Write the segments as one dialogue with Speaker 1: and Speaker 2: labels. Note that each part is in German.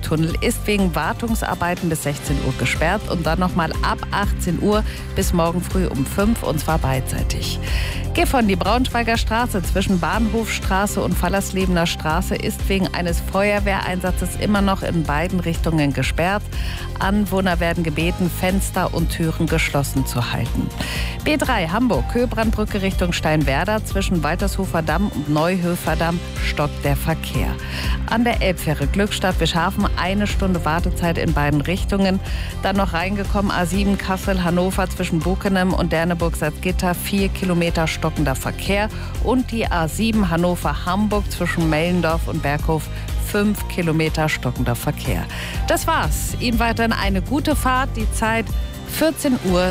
Speaker 1: Elbtunnel ist wegen Wartungsarbeiten bis 16 Uhr gesperrt und dann nochmal ab 18 Uhr bis morgen früh um 5 und zwar beidseitig. Gifhorn, die Braunschweiger Straße zwischen Bahnhofstraße und Fallerslebener Straße ist wegen eines Feuerwehreinsatzes immer noch in beiden Richtungen gesperrt. Anwohner werden gebeten, Fenster und Türen geschlossen zu halten. B3 Hamburg, Köbrandbrücke Richtung Steinwerder zwischen Waltershofer Damm und Neuhöfer Damm stockt der Verkehr. An der Elbfähre Glückstadt Bischhafen 1 Stunde Wartezeit in beiden Richtungen. Dann noch reingekommen A7 Kassel Hannover zwischen Bukenem und Derneburg-Salzgitter 4 Kilometer stockender Verkehr und die A7 Hannover Hamburg zwischen Mellendorf und Berghof 5 Kilometer stockender Verkehr. Das war's. Ihnen weiterhin eine gute Fahrt. Die Zeit 14:32 Uhr.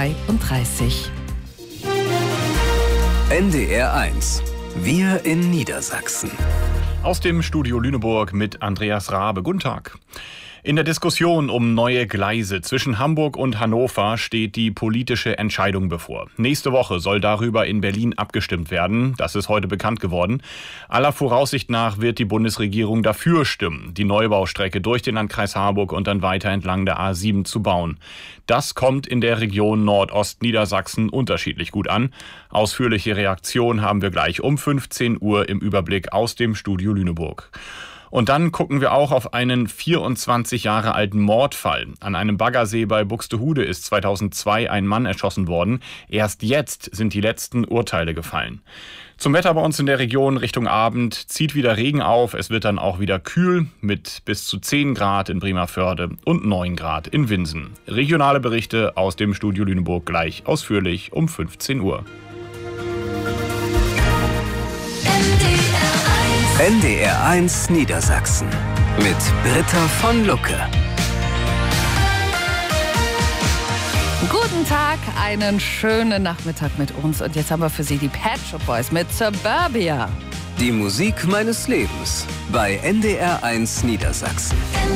Speaker 2: NDR 1. Wir in Niedersachsen.
Speaker 3: Aus dem Studio Lüneburg mit Andreas Rabe. Guten Tag. In der Diskussion um neue Gleise zwischen Hamburg und Hannover steht die politische Entscheidung bevor. Nächste Woche soll darüber in Berlin abgestimmt werden. Das ist heute bekannt geworden. Aller Voraussicht nach wird die Bundesregierung dafür stimmen, die Neubaustrecke durch den Landkreis Harburg und dann weiter entlang der A7 zu bauen. Das kommt in der Region Nordostniedersachsen unterschiedlich gut an. Ausführliche Reaktion haben wir gleich um 15 Uhr im Überblick aus dem Studio Lüneburg. Und dann gucken wir auch auf einen 24 Jahre alten Mordfall. An einem Baggersee bei Buxtehude ist 2002 ein Mann erschossen worden. Erst jetzt sind die letzten Urteile gefallen. Zum Wetter bei uns in der Region Richtung Abend zieht wieder Regen auf. Es wird dann auch wieder kühl mit bis zu 10 Grad in Bremervörde und 9 Grad in Winsen. Regionale Berichte aus dem Studio Lüneburg gleich ausführlich um 15 Uhr.
Speaker 2: NDR 1 Niedersachsen mit Britta von Lucke.
Speaker 1: Guten Tag, einen schönen Nachmittag mit uns. Und jetzt haben wir für Sie die Pet Shop Boys mit Suburbia.
Speaker 2: Die Musik meines Lebens bei NDR 1 Niedersachsen.